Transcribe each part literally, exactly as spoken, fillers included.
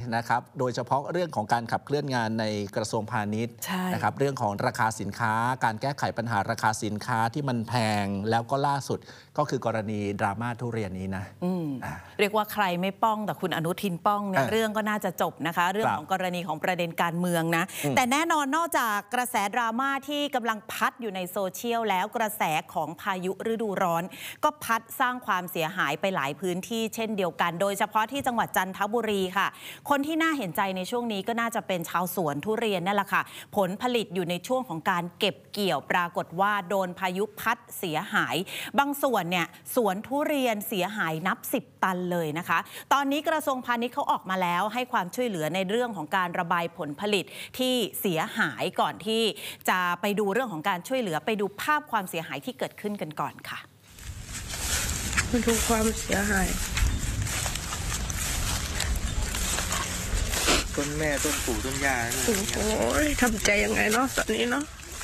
นะครับโดยเฉพาะเรื่องของการขับเคลื่อนงานในกระทรวงพาณิชย์นะครับเรื่องของราคาสินค้าการแก้ไขปัญหาราคาสินค้าที่มันแพงแล้วก็ล่าสุดก็คือกรณีดราม่าทุเรียนนี้นะเรียกว่าใครไม่ป้องแต่คุณอนุทินป้องเนี่ยเรื่องก็น่าจะจบนะคะเรื่องของกรณีของประเด็นการเมืองนะแต่แน่นอนนอกจากกระแสดราม่าที่กำลังพัดอยู่ในโซเชียลแล้วกระแสของพายุฤดูร้อนก็พัดสร้างความเสียหายไปหลายพื้นที่เช่นเดียวกันโดยเฉพาะที่จังหวัดจันทบุรีค่ะคนที่น่าเห็นใจในช่วงนี้ก็น่าจะเป็นชาวสวนทุเรียนนั่นแหละค่ะผลผลิตอยู่ในช่วงของการเก็บเกี่ยวปรากฏว่าโดนพายุพัดเสียหายบางส่วนเนี่ยสวนทุเรียนเสียหายนับสิบตันเลยนะคะตอนนี้กระทรวงพาณิชย์เขาออกมาแล้วให้ความช่วยเหลือในเรื่องของการระบายผลผลิตที่เสียหายก่อนที่จะไปดูเรื่องของการช่วยเหลือไปดูภาพความเสียหายที่เกิดขึ้นกันก่อนค่ะมาดูความเสียหายต้นแม่ต้นปู่ต้นย่าโอ้โหทำใจยังไงเนาะตอนนี้เนาะ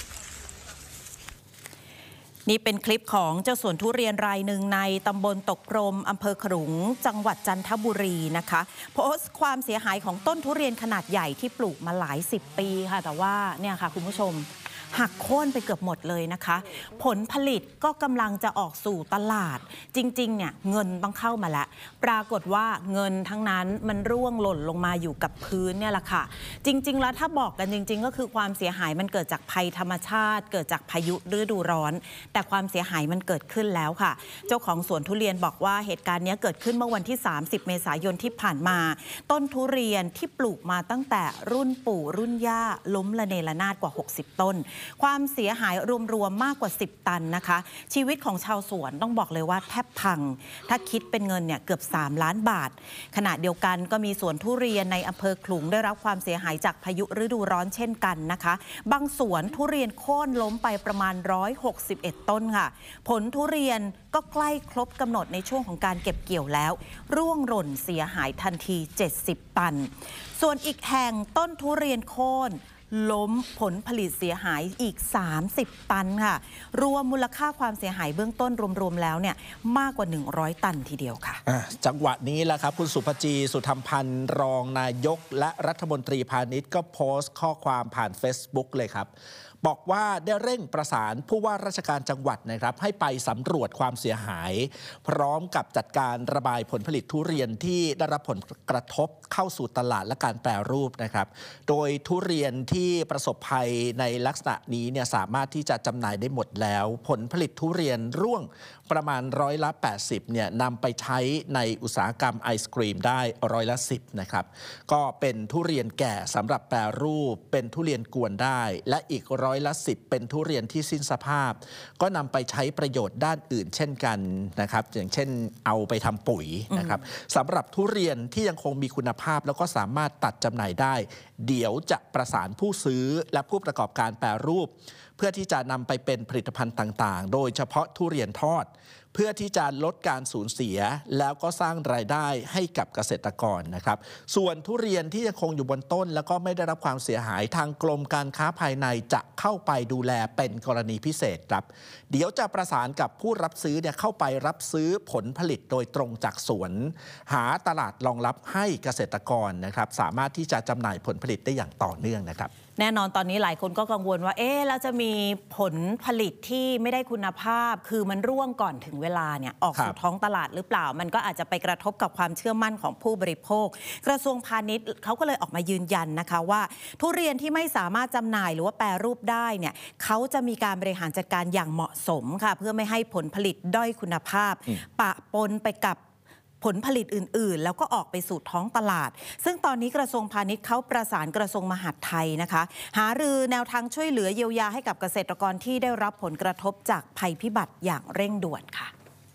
นี่เป็นคลิปของเจ้าสวนทุเรียนรายหนึ่งในตำบลตกพรมอำเภอขลุงจังหวัดจันทบุรีนะคะโพสต์ความเสียหายของต้นทุเรียนขนาดใหญ่ที่ปลูกมาหลายสิบปีค่ะแต่ว่าเนี่ยค่ะคุณผู้ชมหักโค่นไปเกือบหมดเลยนะคะผลผลิตก็กำลังจะออกสู่ตลาดจริงๆเนี่ยเงินต้องเข้ามาแล้วปรากฏว่าเงินทั้งนั้นมันร่วงหล่นลงมาอยู่กับพื้นเนี่ยแหละค่ะจริงๆแล้วถ้าบอกกันจริงๆก็คือความเสียหายมันเกิดจากภัยธรรมชาติเกิดจากพายุฤดูร้อนแต่ความเสียหายมันเกิดขึ้นแล้วค่ะเจ้าของสวนทุเรียนบอกว่าเหตุการณ์นี้เกิดขึ้นเมื่อวันที่สามสิบเมษายนที่ผ่านมาต้นทุเรียนที่ปลูกมาตั้งแต่รุ่นปู่รุ่นย่าล้มระเนระนาดกว่าหกสิบต้นความเสียหายรวมๆมากกว่าสิบตันนะคะชีวิตของชาวสวนต้องบอกเลยว่าแทบพังถ้าคิดเป็นเงินเนี่ยเกือบสามล้านบาทขณะเดียวกันก็มีสวนทุเรียนในอำเภอขลุงได้รับความเสียหายจากพายุฤดูร้อนเช่นกันนะคะบางสวนทุเรียนโค่นล้มไปประมาณหนึ่งร้อยหกสิบเอ็ดต้นค่ะผลทุเรียนก็ใกล้ครบกำหนดในช่วงของการเก็บเกี่ยวแล้วร่วงหล่นเสียหายทันทีเจ็ดสิบตันส่วนอีกแห่งต้นทุเรียนโค่นล้มผลผลิตเสียหายอีกสามสิบตันค่ะรวมมูลค่าความเสียหายเบื้องต้นรวมๆแล้วเนี่ยมากกว่าหนึ่งร้อยตันทีเดียวค่ะจังหวะนี้แหละครับคุณสุภจีสุธรรมพันธ์รองนายกและรัฐมนตรีพาณิชย์ก็โพสต์ข้อความผ่าน Facebook เลยครับบอกว่าได้เร่งประสานผู้ว่าราชการจังหวัดนะครับให้ไปสำรวจความเสียหายพร้อมกับจัดการระบายผลผลิตทุเรียนที่ได้รับผลกระทบเข้าสู่ตลาดและการแปรรูปนะครับโดยทุเรียนที่ประสบภัยในลักษณะนี้เนี่ยสามารถที่จะจำหน่ายได้หมดแล้วผลผลิตทุเรียนร่วงประมาณร้อยละแปดสิบเนี่ยนำไปใช้ในอุตสาหกรรมไอศกรีมได้ร้อยละสิบนะครับก็เป็นทุเรียนแก่สำหรับแปรรูปเป็นทุเรียนกวนได้และอีกร้อยละสิบเป็นทุเรียนที่สิ้นสภาพก็นำไปใช้ประโยชน์ด้านอื่นเช่นกันนะครับอย่างเช่นเอาไปทำปุ๋ยนะครับสำหรับทุเรียนที่ยังคงมีคุณภาพแล้วก็สามารถตัดจำหน่ายได้เดี๋ยวจะประสานผู้ซื้อและผู้ประกอบการแปรรูปเพื่อที่จะนำไปเป็นผลิตภัณฑ์ต่างๆโดยเฉพาะทุเรียนทอดเพื่อที่จะลดการสูญเสียแล้วก็สร้างรายได้ให้กับเกษตรกรนะครับส่วนทุเรียนที่ยังคงอยู่บนต้นแล้วก็ไม่ได้รับความเสียหายทางกรมการค้าภายในจะเข้าไปดูแลเป็นกรณีพิเศษครับเดี๋ยวจะประสานกับผู้รับซื้อเนี่ยเข้าไปรับซื้อผลผลิตโดยตรงจากสวนหาตลาดรองรับให้เกษตรกรนะครับสามารถที่จะจำหน่ายผลผลิตได้อย่างต่อเนื่องนะครับแน่นอนตอนนี้หลายคนก็กังวลว่าเอ๊ะแล้วจะมีผลผลิตที่ไม่ได้คุณภาพคือมันร่วงก่อนถึงเวลาเนี่ยออกสู่ท้องตลาดหรือเปล่ามันก็อาจจะไปกระทบกับความเชื่อมั่นของผู้บริโภคกระทรวงพาณิชย์เขาก็เลยออกมายืนยันนะคะว่าทุเรียนที่ไม่สามารถจำหน่ายหรือว่าแปรรูปได้เนี่ยเขาจะมีการบริหารจัดการอย่างเหมาะสมค่ะเพื่อไม่ให้ผลผลิตด้อยคุณภาพปะปนไปกับผลผลิตอื่นๆแล้วก็ออกไปสู่ท้องตลาดซึ่งตอนนี้กระทรวงพาณิชย์เขาประสานกระทรวงมหาดไทยนะคะหารือแนวทางช่วยเหลือเยียวยาให้กับเกษตรกรที่ได้รับผลกระทบจากภัยพิบัติอย่างเร่งด่วนค่ะ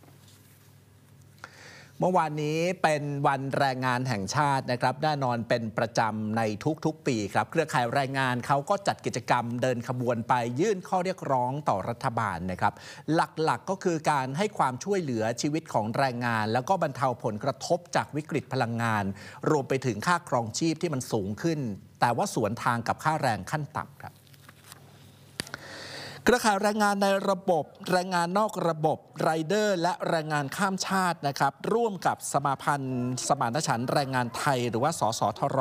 เมื่อวานนี้เป็นวันแรงงานแห่งชาตินะครับแน่นอนเป็นประจำในทุกๆปีครับเครือข่ายแรงงานเขาก็จัดกิจกรรมเดินขบวนไปยื่นข้อเรียกร้องต่อรัฐบาลนะครับหลักๆก็คือการให้ความช่วยเหลือชีวิตของแรงงานแล้วก็บรรเทาผลกระทบจากวิกฤตพลังงานรวมไปถึงค่าครองชีพที่มันสูงขึ้นแต่ว่าสวนทางกับค่าแรงขั้นต่ำครับเครือข่ายแรงงานในระบบแรงงานนอกระบบไรเดอร์และแรงงานข้ามชาตินะครับร่วมกับสมาพันธ์สมานฉันท์แรงงานไทยหรือว่าสสทร